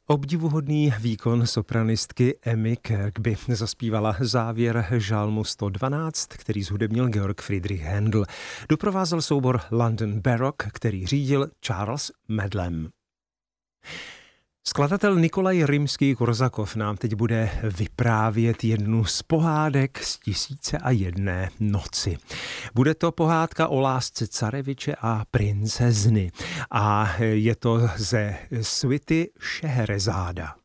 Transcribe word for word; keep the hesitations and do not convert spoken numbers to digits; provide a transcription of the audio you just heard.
Obdivuhodný výkon sopranistky Emmy Kirkby zaspívala závěr žálmu sto dvanáct, který zhudebnil Georg Friedrich Händel. Doprovázel soubor London Baroque, který řídil Charles Madlam. Skladatel Nikolaj Rimský-Korsakov nám teď bude vyprávět jednu z pohádek z Tisíce a jedné noci. Bude to pohádka o lásce careviče a princezny a je to ze suity Šehrezáda.